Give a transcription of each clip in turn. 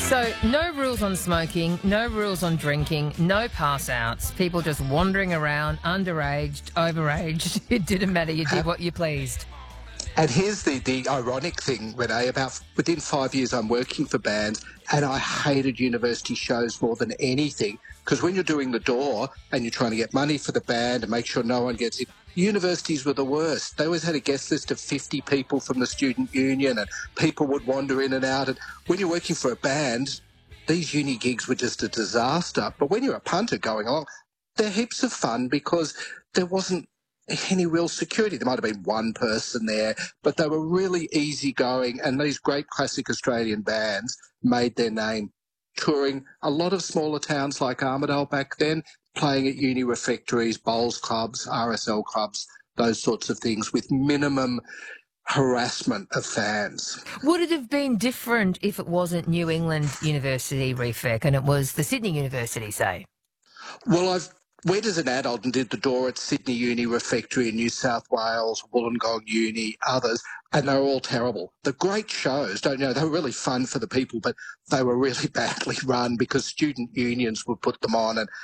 So, no rules on smoking, no rules on drinking, no pass-outs, people just wandering around, underaged, overaged. It didn't matter, you did what you pleased. And here's the ironic thing, Renee, about within 5 years I'm working for bands and I hated university shows more than anything because when you're doing the door and you're trying to get money for the band and make sure no one gets it, universities were the worst. They always had a guest list of 50 people from the student union and people would wander in and out. And when you're working for a band, these uni gigs were just a disaster. But when you're a punter going along, they're heaps of fun because there wasn't any real security. There might have been one person there, but they were really easygoing, and these great classic Australian bands made their name touring a lot of smaller towns like Armidale back then, playing at uni refectories, bowls clubs, RSL clubs, those sorts of things with minimum harassment of fans. Would it have been different if it wasn't New England University Refec and it was the Sydney University, say? Well, I've went as an adult and did the door at Sydney Uni Refectory in New South Wales, Wollongong Uni, others, and they were all terrible. The great shows, they were really fun for the people, but they were really badly run because student unions would put them on and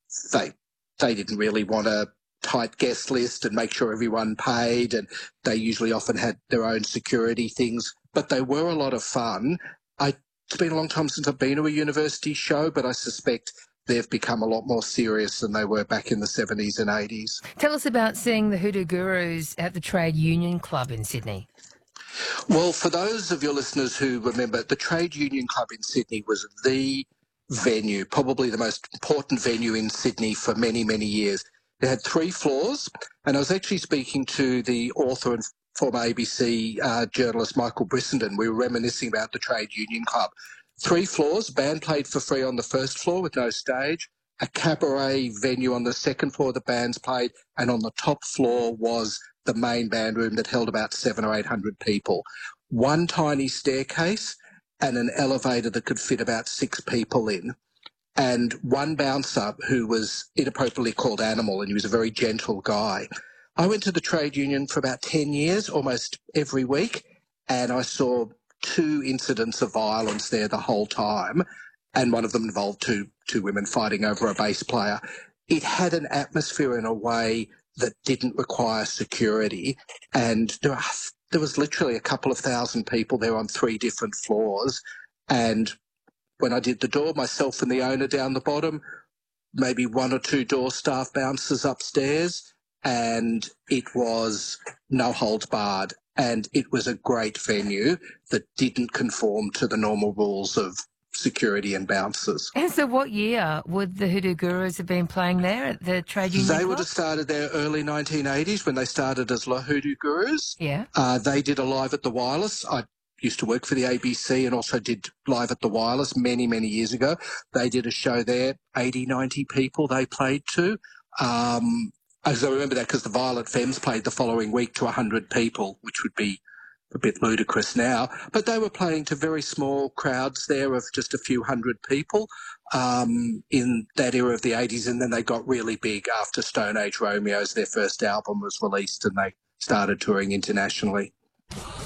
they didn't really want a tight guest list and make sure everyone paid, and they usually often had their own security things, but they were a lot of fun. It's been a long time since I've been to a university show, but I suspect they've become a lot more serious than they were back in the 70s and 80s. Tell us about seeing the Hoodoo Gurus at the Trade Union Club in Sydney. Well, for those of your listeners who remember, the Trade Union Club in Sydney was the venue, probably the most important venue in Sydney for many, many years. It had 3 floors, and I was actually speaking to the author and former ABC journalist Michael Brissenden. We were reminiscing about the Trade Union Club. 3 floors, band played for free on the first floor with no stage, a cabaret venue on the second floor the bands played, and on the top floor was the main band room that held about 700 or 800 people. One tiny staircase and an elevator that could fit about 6 people in. And one bouncer who was inappropriately called Animal, and he was a very gentle guy. I went to the trade union for about 10 years, almost every week, and I saw 2 incidents of violence there the whole time, and one of them involved two women fighting over a bass player. It had an atmosphere in a way that didn't require security, and there was literally a couple of thousand people there on 3 different floors, and when I did the door, myself and the owner down the bottom, maybe 1 or 2 door staff bouncers upstairs, and it was no holds barred. And it was a great venue that didn't conform to the normal rules of security and bouncers. And so what year would the Hoodoo Gurus have been playing there at the Trade Union They Club? would have started there early 1980s when they started as La Hoodoo Gurus. Yeah. They did a live at the Wireless. I used to work for the ABC and also did live at the Wireless many, many years ago. They did a show there, 80, 90 people they played to. As I remember that because the Violent Femmes played the following week to 100 people, which would be a bit ludicrous now. But they were playing to very small crowds there of just a few hundred people in that era of the 80s, and then they got really big after Stone Age Romeos. Their first album was released and they started touring internationally.